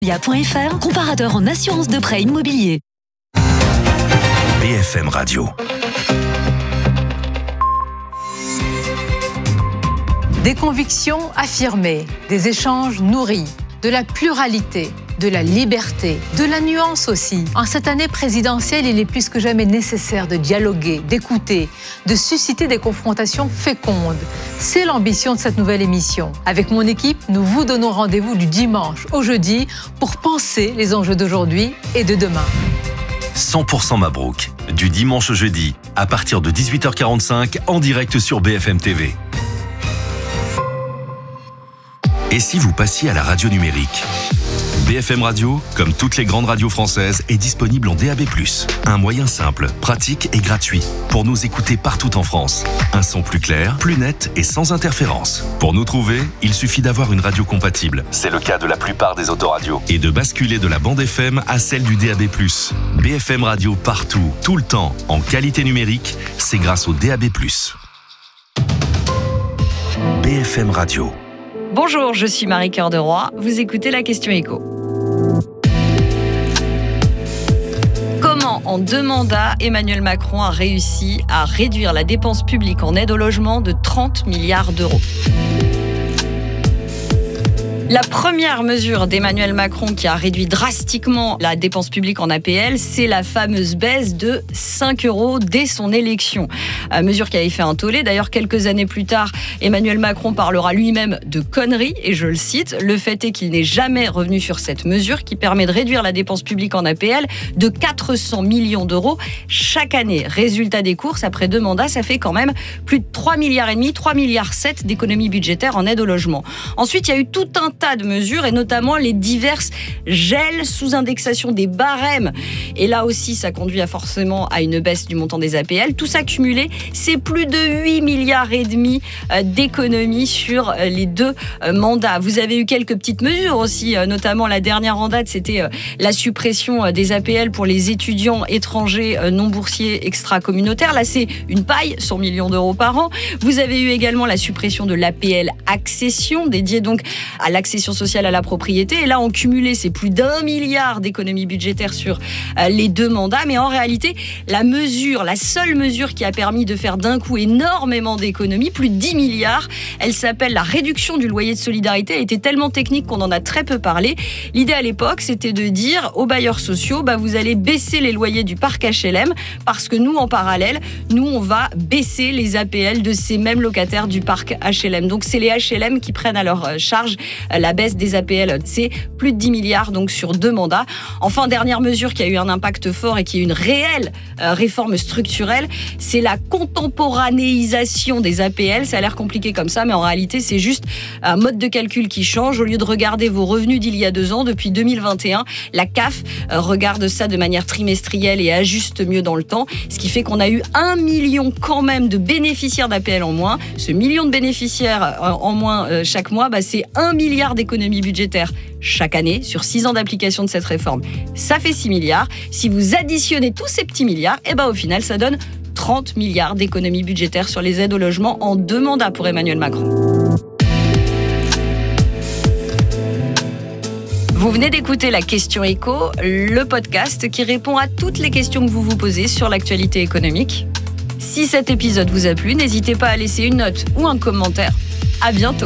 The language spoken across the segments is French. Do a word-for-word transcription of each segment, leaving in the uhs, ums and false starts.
Lia point F R, comparateur en assurance de prêt immobilier. B F M Radio. Des convictions affirmées, des échanges nourris, de la pluralité, de la liberté, de la nuance aussi. En cette année présidentielle, il est plus que jamais nécessaire de dialoguer, d'écouter, de susciter des confrontations fécondes. C'est l'ambition de cette nouvelle émission. Avec mon équipe, nous vous donnons rendez-vous du dimanche au jeudi pour penser les enjeux d'aujourd'hui et de demain. cent pour cent Mabrouk, du dimanche au jeudi, à partir de dix-huit heures quarante-cinq, en direct sur B F M T V. Et si vous passiez à la radio numérique ? B F M Radio, comme toutes les grandes radios françaises, est disponible en D A B plus. Un moyen simple, pratique et gratuit pour nous écouter partout en France. Un son plus clair, plus net et sans interférence. Pour nous trouver, il suffit d'avoir une radio compatible. C'est le cas de la plupart des autoradios. Et de basculer de la bande F M à celle du D A B plus. B F M Radio partout, tout le temps, en qualité numérique, c'est grâce au D A B plus. B F M Radio. Bonjour, je suis Marie Cœur de Roy. Vous écoutez la question écho. Comment, en deux mandats, Emmanuel Macron a réussi à réduire la dépense publique en aide au logement de trente milliards d'euros ? La première mesure d'Emmanuel Macron qui a réduit drastiquement la dépense publique en A P L, c'est la fameuse baisse de cinq euros dès son élection. Euh, mesure qui avait fait un tollé. D'ailleurs, quelques années plus tard, Emmanuel Macron parlera lui-même de conneries, et je le cite. Le fait est qu'il n'est jamais revenu sur cette mesure qui permet de réduire la dépense publique en A P L de quatre cents millions d'euros chaque année. Résultat des courses, après deux mandats, ça fait quand même plus de trois milliards et demi, trois milliards sept d'économies budgétaires en aide au logement. Ensuite, il y a eu tout un tas de mesures et notamment les diverses gels sous indexation des barèmes. Et là aussi, ça conduit à forcément à une baisse du montant des A P L. Tout ça cumulé, c'est plus de huit milliards et demi d'économies sur les deux mandats. Vous avez eu quelques petites mesures aussi, notamment la dernière en date, c'était la suppression des A P L pour les étudiants étrangers non boursiers extra-communautaires. Là, c'est une paille, cent millions d'euros par an. Vous avez eu également la suppression de l'A P L accession, dédiée donc à l'accession sociale à la propriété. Et là, en cumulé, c'est plus d'un milliard d'économies budgétaires sur euh, les deux mandats. Mais en réalité, la mesure, la seule mesure qui a permis de faire d'un coup énormément d'économies, plus de dix milliards, elle s'appelle la réduction du loyer de solidarité. Elle était tellement technique qu'on en a très peu parlé. L'idée à l'époque, c'était de dire aux bailleurs sociaux, bah, vous allez baisser les loyers du parc H L M parce que nous, en parallèle, nous, on va baisser les A P L de ces mêmes locataires du parc H L M. Donc, c'est les H L M qui prennent à leur charge la baisse des A P L, c'est plus de dix milliards donc sur deux mandats. Enfin, dernière mesure qui a eu un impact fort et qui est une réelle euh, réforme structurelle, c'est la contemporanéisation des A P L. Ça a l'air compliqué comme ça, mais en réalité, c'est juste un mode de calcul qui change. Au lieu de regarder vos revenus d'il y a deux ans, depuis deux mille vingt et un, la C A F euh, regarde ça de manière trimestrielle et ajuste mieux dans le temps, ce qui fait qu'on a eu un million quand même de bénéficiaires d'A P L en moins. Ce million de bénéficiaires euh, en moins euh, chaque mois, bah, c'est un milliard d'économies budgétaires chaque année sur six ans d'application de cette réforme. Ça fait six milliards. Si vous additionnez tous ces petits milliards, et ben au final, ça donne trente milliards d'économies budgétaires sur les aides au logement en deux mandats pour Emmanuel Macron. Vous venez d'écouter la Question Écho, le podcast qui répond à toutes les questions que vous vous posez sur l'actualité économique. Si cet épisode vous a plu, n'hésitez pas à laisser une note ou un commentaire. À bientôt.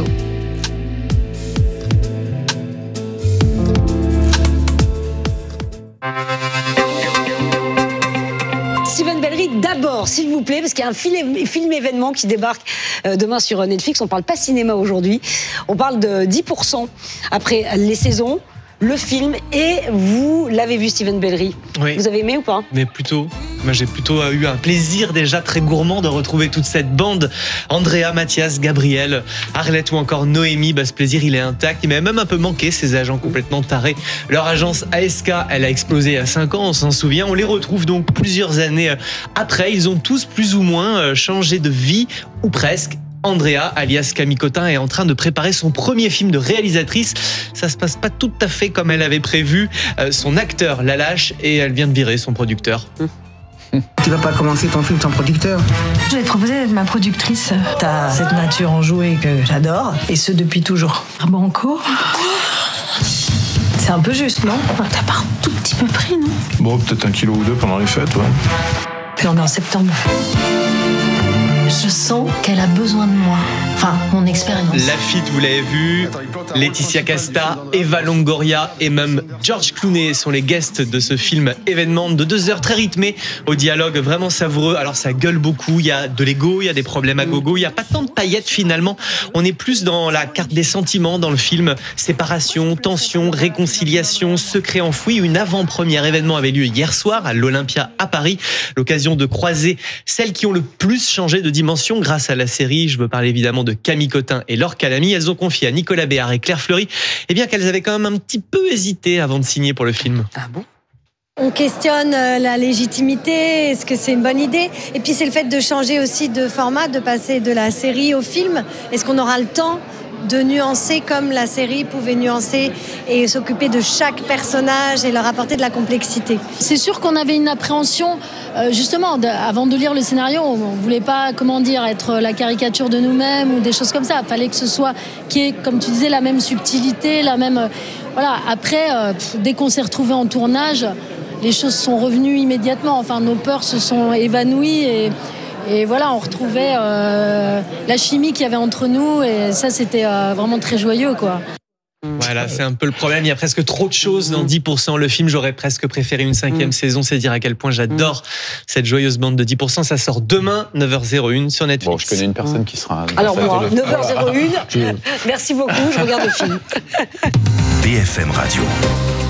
Steven Bellery, d'abord, s'il vous plaît, parce qu'il y a un film, film événement qui débarque euh, demain sur Netflix. On parle pas cinéma aujourd'hui. On parle de dix pour cent après les saisons, le film, et vous l'avez vu, Steven Bellery. Oui. Vous avez aimé ou pas ? Mais plutôt. Moi, j'ai plutôt eu un plaisir déjà très gourmand de retrouver toute cette bande. Andrea, Mathias, Gabriel, Arlette ou encore Noémie. Bah, ce plaisir, il est intact. Il m'a même un peu manqué, ces agents complètement tarés. Leur agence A S K, elle a explosé il y a cinq ans, on s'en souvient. On les retrouve donc plusieurs années après. Ils ont tous plus ou moins changé de vie, ou presque. Andrea, alias Camille Cotin, est en train de préparer son premier film de réalisatrice. Ça se passe pas tout à fait comme elle avait prévu. Euh, son acteur la lâche et elle vient de virer son producteur. Tu vas pas commencer ton film sans producteur ? Je vais te proposer d'être ma productrice. T'as cette nature enjouée que j'adore, et ce depuis toujours. Banco. C'est un peu juste, non? T'as pas un tout petit peu pris, non? Bon, peut-être un kilo ou deux pendant les fêtes, ouais. Puis on est en septembre. Je sens qu'elle a besoin de moi. Enfin, mon expérience. Lafitte, vous l'avez vu, Laetitia Casta, Eva Longoria et même George Clooney sont les guests de ce film événement de deux heures très rythmé, au dialogue vraiment savoureux. Alors ça gueule beaucoup, il y a de l'ego, il y a des problèmes à gogo, il n'y a pas tant de paillettes finalement. On est plus dans la carte des sentiments dans le film. Séparation, tension, réconciliation, secret enfoui. Une avant-première événement avait lieu hier soir à l'Olympia à Paris. L'occasion de croiser celles qui ont le plus changé de dimension grâce à la série. Je veux parler évidemment de Camille Cotin et Laure Calamy. Elles ont confié à Nicolas Béard et Claire Fleury eh bien, qu'elles avaient quand même un petit peu hésité avant de signer pour le film. Ah bon ? On questionne la légitimité, est-ce que c'est une bonne idée ? Et puis c'est le fait de changer aussi de format, de passer de la série au film. Est-ce qu'on aura le temps de nuancer comme la série pouvait nuancer et s'occuper de chaque personnage et leur apporter de la complexité ? C'est sûr qu'on avait une appréhension, euh, justement, de, avant de lire le scénario, on ne voulait pas, comment dire, être la caricature de nous-mêmes ou des choses comme ça. Il fallait que ce soit, qu'il y ait, comme tu disais, la même subtilité, la même... Euh, voilà. Après, euh, pff, dès qu'on s'est retrouvés en tournage, les choses sont revenues immédiatement. Enfin, nos peurs se sont évanouies et... Et voilà, on retrouvait euh, la chimie qu'il y avait entre nous et ça, c'était euh, vraiment très joyeux, quoi. Voilà, c'est un peu le problème. Il y a presque trop de choses dans dix pour cent. Le film, j'aurais presque préféré une cinquième mmh. saison. C'est dire à quel point j'adore mmh. cette joyeuse bande de dix pour cent. Ça sort demain, neuf heures zéro un sur Netflix. Bon, je connais une personne qui sera... Alors moi, neuf heures zéro un, merci beaucoup, je regarde le film. B F M Radio.